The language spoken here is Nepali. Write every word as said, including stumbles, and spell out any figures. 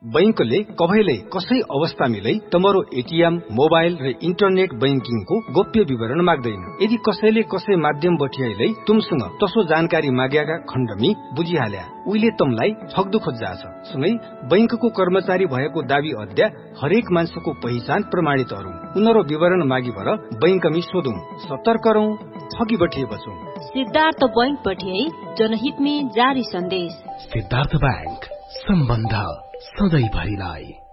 बैंकले कभैले कसै अवस्था मिलै तमरो एटीएम, मोबाइल र इन्टरनेट बैंकिङको गोप्य विवरण माग्दैन। यदि कसैले कसै माध्यम बठियाइलै तुमसँग तसो जानकारी माग्याका खण्डमी बुझिहाल्या उहिले तमलाई ठग्दु खोज्जाछ। सँगै बैंकको कर्मचारी भएको दावी अद्या हरेक मान्छेको पहिचान प्रमाणित अरौं। उनीहरू विवरण मागी भर बैंकमी सोधौं। सतर्क रौं, ठगी बठिए बचौं। सिद्धार्थ बैंक बठिए जनहित में जारी सन्देश। सिद्धार्थ बैंक, सम्बन्ध सधैँ भरिलाई।